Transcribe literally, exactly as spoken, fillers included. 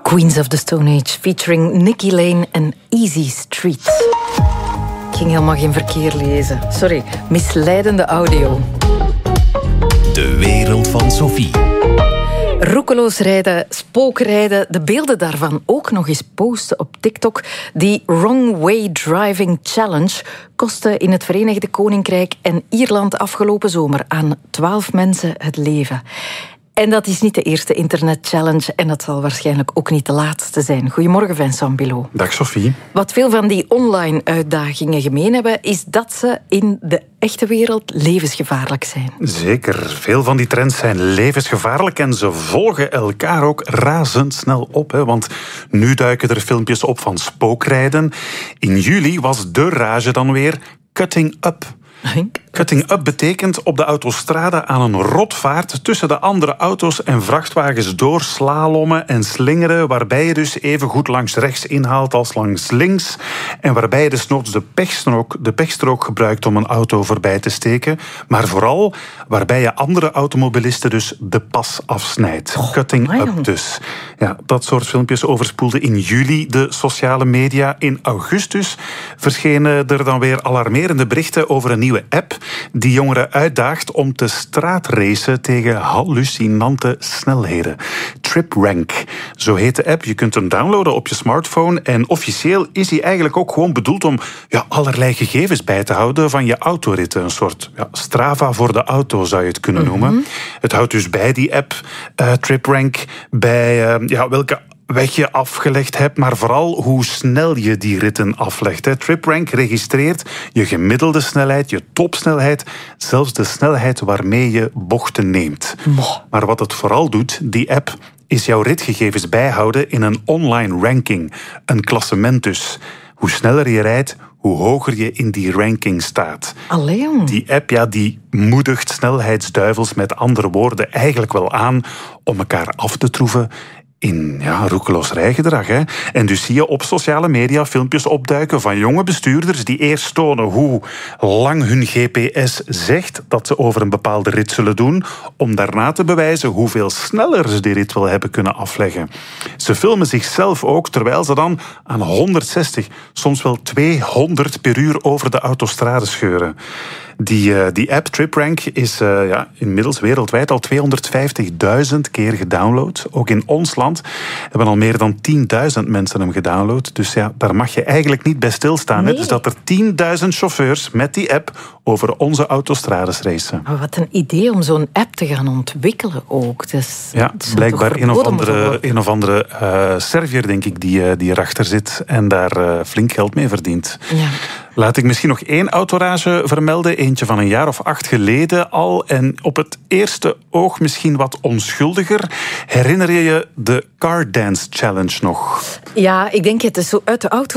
Queens of the Stone Age, featuring Nicky Lane en Easy Street. Ik ging helemaal geen verkeer lezen. Sorry, misleidende audio. De wereld van Sophie. Roekeloos rijden, spookrijden, de beelden daarvan ook nog eens posten op TikTok. Die Wrong Way Driving Challenge kostte in het Verenigd Koninkrijk en Ierland afgelopen zomer aan twaalf mensen het leven. En dat is niet de eerste internet-challenge en dat zal waarschijnlijk ook niet de laatste zijn. Goedemorgen, Vincent Bilot. Dag, Sophie. Wat veel van die online-uitdagingen gemeen hebben, is dat ze in de echte wereld levensgevaarlijk zijn. Zeker. Veel van die trends zijn levensgevaarlijk en ze volgen elkaar ook razendsnel op. Hè? Want nu duiken er filmpjes op van spookrijden. In juli was de rage dan weer cutting up. Cutting up betekent op de autostrade aan een rotvaart tussen de andere auto's en vrachtwagens door slalommen en slingeren, waarbij je dus even goed langs rechts inhaalt als langs links en waarbij je desnoods de pechstrook, de pechstrook gebruikt om een auto voorbij te steken, maar vooral waarbij je andere automobilisten dus de pas afsnijdt. Oh, Cutting up God. dus. Ja, dat soort filmpjes overspoelden in juli de sociale media. In augustus verschenen er dan weer alarmerende berichten over een nieuwe app die jongeren uitdaagt om te straatracen tegen hallucinante snelheden. TripRank, zo heet de app. Je kunt hem downloaden op je smartphone en officieel is hij eigenlijk ook gewoon bedoeld om ja, allerlei gegevens bij te houden van je autoritten. Een soort ja, Strava voor de auto zou je het kunnen noemen. Mm-hmm. Het houdt dus bij die app, uh, TripRank, bij uh, ja, welke weg je afgelegd hebt, maar vooral hoe snel je die ritten aflegt. Hè. TripRank registreert je gemiddelde snelheid, je topsnelheid, zelfs de snelheid waarmee je bochten neemt. Moh. Maar wat het vooral doet, die app, is jouw ritgegevens bijhouden in een online ranking. Een klassement dus. Hoe sneller je rijdt, hoe hoger je in die ranking staat. Allee. Die app ja, die moedigt snelheidsduivels met andere woorden eigenlijk wel aan om elkaar af te troeven in ja, roekeloos rijgedrag. Hè. En dus zie je op sociale media filmpjes opduiken van jonge bestuurders die eerst tonen hoe lang hun G P S zegt dat ze over een bepaalde rit zullen doen, om daarna te bewijzen hoeveel sneller ze die rit wel hebben kunnen afleggen. Ze filmen zichzelf ook terwijl ze dan aan honderdzestig, soms wel tweehonderd per uur over de autostrade scheuren. Die, uh, die app TripRank is uh, ja, inmiddels wereldwijd al tweehonderdvijftigduizend keer gedownload. Ook in ons land hebben al meer dan tienduizend mensen hem gedownload. Dus ja, daar mag je eigenlijk niet bij stilstaan. Nee. Hè? Dus dat er tienduizend chauffeurs met die app over onze autostrades racen. Maar wat een idee om zo'n app te gaan ontwikkelen ook. Dus, ja, blijkbaar een of andere, een of andere uh, Serviër, denk ik, die, uh, die erachter zit en daar uh, flink geld mee verdient. Ja. Laat ik misschien nog één autorage vermelden. Eentje van een jaar of acht geleden al. En op het eerste oog misschien wat onschuldiger. Herinner je je de Car Dance Challenge nog? Ja, ik denk het is zo uit de auto